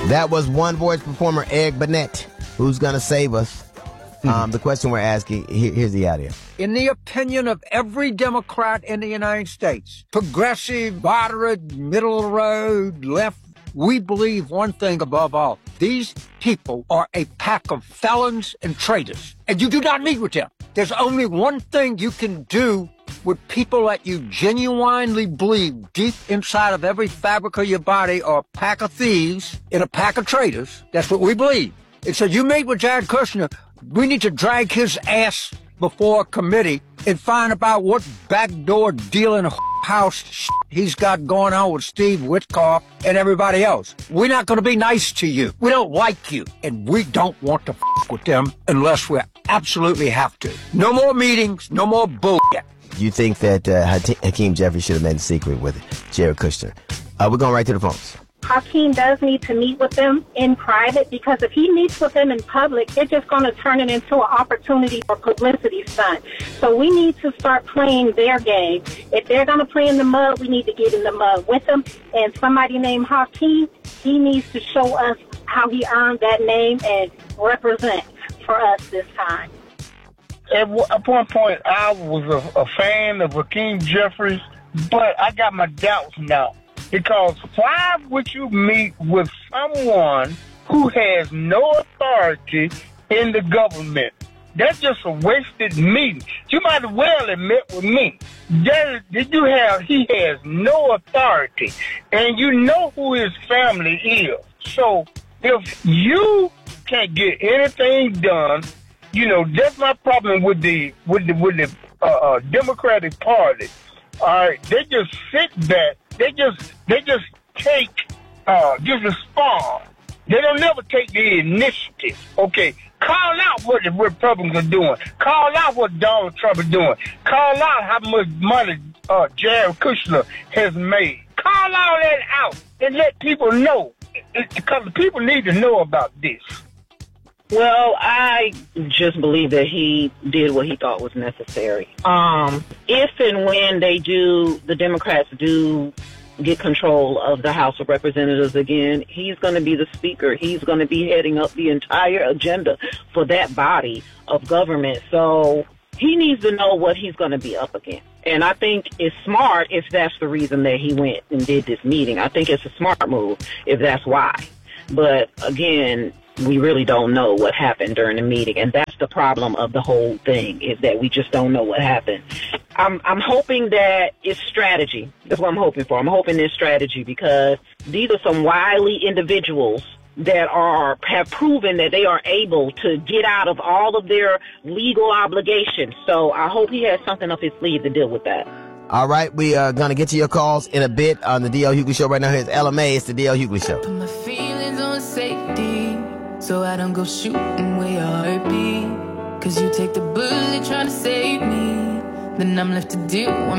That was One Voice performer Eric Burnett. Who's going to save us? The question we're asking, here's the idea. In the opinion of every Democrat in the United States, progressive, moderate, middle of the road, left, we believe one thing above all. These people are a pack of felons and traitors, and you do not meet with them. There's only one thing you can do with people that you genuinely believe deep inside of every fabric of your body are a pack of thieves and a pack of traitors. That's what we believe. And so you meet with Jared Kushner, we need to drag his ass before a committee and find about what backdoor dealing house he's got going on with Steve Witkoff and everybody else. We're not going to be nice to you. We don't like you, and we don't want to with them unless we absolutely have to. No more meetings, no more bullshit. You think that Hakeem Jeffries should have made a secret with Jared Kushner? We're going right to the phones. Hakeem does need to meet with them in private, because if he meets with them in public, they're just going to turn it into an opportunity for publicity stunt. So we need to start playing their game. If they're going to play in the mud, we need to get in the mud with them. And somebody named Hakeem, he needs to show us how he earned that name and represent for us this time. At one point, I was a fan of Hakeem Jeffries, but I got my doubts now. Because why would you meet with someone who has no authority in the government? That's just a wasted meeting. You might as well have met with me. He has no authority, and you know who his family is. So if you can't get anything done, you know, that's my problem with the Democratic Party. All right, they just sit back. They just respond. They don't never take the initiative. Okay, call out what the Republicans are doing. Call out what Donald Trump is doing. Call out how much money Jared Kushner has made. Call all that out and let people know, because the people need to know about this. Well, I just believe that he did what he thought was necessary. If and when the Democrats do get control of the House of Representatives again, he's going to be the speaker. He's going to be heading up the entire agenda for that body of government. So he needs to know what he's going to be up against. And I think it's smart if that's the reason that he went and did this meeting. I think it's a smart move if that's why. But again, we really don't know what happened during the meeting, and that's the problem of the whole thing, is that we just don't know what happened. I'm hoping that it's strategy. That's what I'm hoping for. I'm hoping it's strategy, because these are some wily individuals that have proven that they are able to get out of all of their legal obligations. So I hope he has something up his sleeve to deal with that. All right, we are going to get to your calls in a bit on the D.L. Hughley Show. Right now, here's LMA. It's the D.L. Hughley Show. Put my feelings on safety, so I don't go shooting where your heart be. Cause you take the bullet trying to save me, then I'm left to deal with